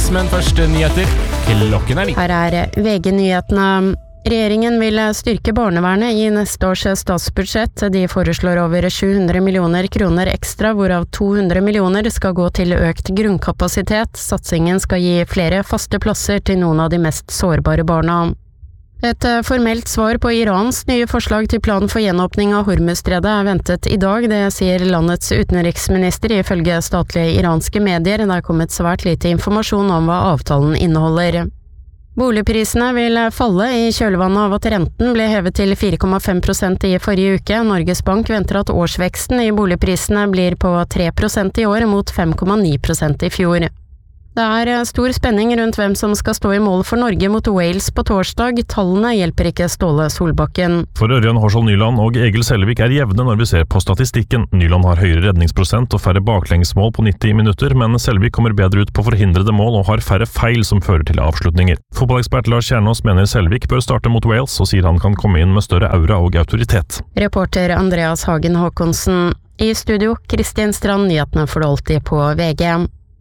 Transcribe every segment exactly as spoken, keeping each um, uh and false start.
straks, men første nyheter. Klokken er ni. Her er V G-nyhetene. Regjeringen vil styrke barnevernet i neste års statsbudsjett. De foreslår over sju hundre millioner kroner ekstra, hvorav to hundre millioner skal gå til økt grunnkapasitet. Satsingen skal gi flere faste plasser til noen av de mest sårbare barna. Et formelt svar på Irans nye forslag til plan for gjenåpning av Hormuzstredet er ventet i dag, det sier landets utenriksminister ifølge statlige iranske medier. Det er kommet svært lite informasjon om hva avtalen inneholder. Boligprisene vil falle i kjølvannet av at renten ble hevet til fire komma fem prosent i forrige uke. Norges Bank venter at årsveksten i boligprisene blir på tre prosent i år mot fem komma ni prosent i fjor. Det er stor spenning rundt hvem som skal stå i mål for Norge mot Wales på torsdag. Tallene hjelper ikke Ståle Solbakken. For Ørjan Horsvold Nyland og Egil Selvik er jevne når vi ser på statistikken. Nyland har høyere redningsprosent og færre baklengsmål på nitti minutter, men Selvik kommer bedre ut på forhindrede mål og har færre feil som fører til avslutninger. Fotballekspert Lars Kjernås mener Selvik bør starte mot Wales, og sier han kan komme inn med større aura og autoritet. Reporter Andreas Hagen Håkonsen. I studio, Kristin Strand, nyhetene får du alltid på V G.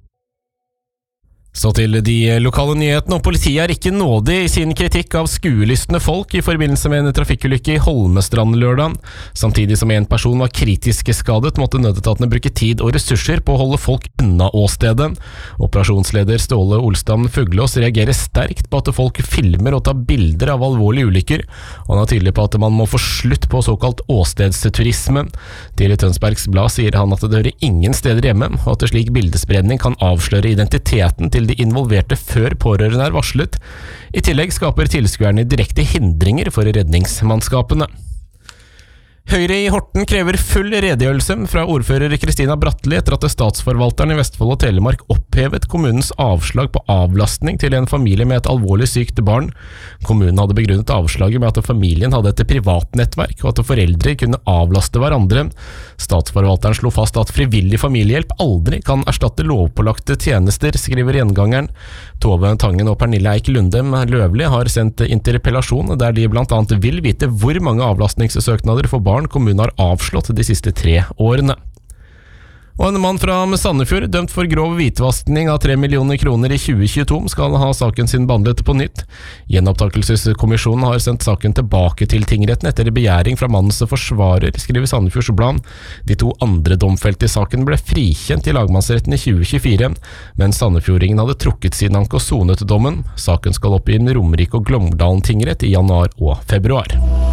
Så til de lokale nyhetene, og politiet er ikke nådig i sin kritikk av skuelystne folk i forbindelse med en trafikkulykke i Holmestrand lørdag. Samtidig som en person var kritisk skadet, måtte nødetatene bruke tid og ressurser på å holde folk unna åstedet. Operasjonsleder Ståle Olstam Fuglås reagerer sterkt på at folk filmer og tar bilder av alvorlige ulykker, og han er tydelig på at man må få slutt på såkalt åstedsturisme. Til Tønsbergs Blad sier han at det hører ingen steder hjemme, og at slik bildespredning kan avsløre identiteten til de involverte før pårørende er varslet. I tillegg skaper tilskuerne direkte hindringer for redningsmannskapene. Høyre i Horten krever full redegjørelse fra ordfører Kristina Bratteli etter at statsforvalteren i Vestfold og Telemark opphevet kommunens avslag på avlastning til en familie med et alvorlig sykt barn. Kommunen hadde begrunnet avslaget med at familien hadde et privatnettverk, og at foreldre kunne avlaste hverandre. Statsforvalteren slo fast at frivillig familiehjelp aldri kan erstatte lovpålagte tjenester, skriver Gjengangeren. Tove Tangen og Pernille Eik Lundem Løvli har sendt interpellasjon der de blant annet vil vite hvor mange avlastningssøknader for barn kommunen har avslått de siste tre årene. Og en mann fra Sandefjord, dømt for grov hvitvaskning av tre millioner kroner i tjue tjueto, skal ha saken sin behandlet på nytt. Gjenopptakelseskommisjonen har sendt saken tilbake til tingretten etter begjæring fra mannens forsvarer, skriver Sandefjords Blad. De to andre domfelte i saken ble frikjent i lagmannsretten i tjue tjuefire, men Sandefjordingen hadde trukket sin anke og sonet dommen. Saken skal opp i Romerike og Glåmdalen tingrett i januar og februar.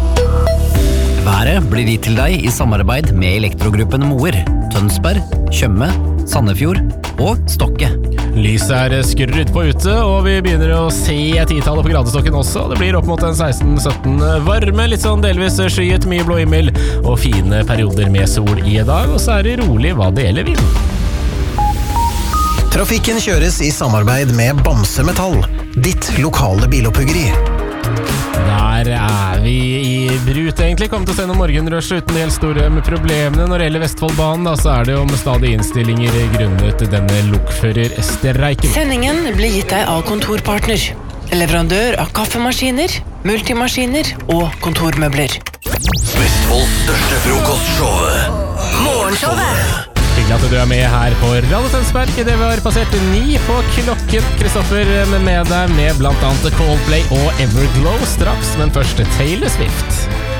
Været blir gitt til deg i samarbeid med Elektrogruppen Moer, Tønsberg, Tjøme, Sandefjord og Stokke. Lyset er skrdd på ute, og vi begynner å se titallet på gradestokken også. Det blir opp mot en seksten sytten varme, litt sånn delvis skyet, mye blå himmel og fine perioder med sol i dag, og så er det rolig hva det gjelder vind. Trafikken kjøres i samarbeid med Bamse Metall, ditt lokale biloppuggeri. Der er vi i brut egentlig, kom til å se noen morgenrush uten helt store problemene. Når det gjelder Vestfoldbanen da, så er det jo med stadig innstillinger grunnet denne lokførerstreiken. Sendingen blir gitt deg av Kontorpartner, leverandør av kaffemaskiner, multimaskiner og kontormøbler. Vestfolds største frokostshow, Morgenshowet. Hyggelig at du er med her på Radio Tønsberg. Det var passert ni på klokken. Kristoffer med deg med blant annet Coldplay og Everglow straks, men først Taylor Swift.